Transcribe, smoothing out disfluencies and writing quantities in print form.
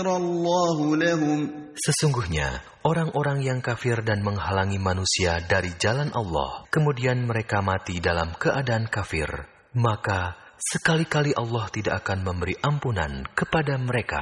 اللَّهُ لَهُمْ Sesungguhnya, orang-orang yang kafir dan menghalangi manusia dari jalan Allah, kemudian mereka mati dalam keadaan kafir, maka sekali-kali Allah tidak akan memberi ampunan kepada mereka.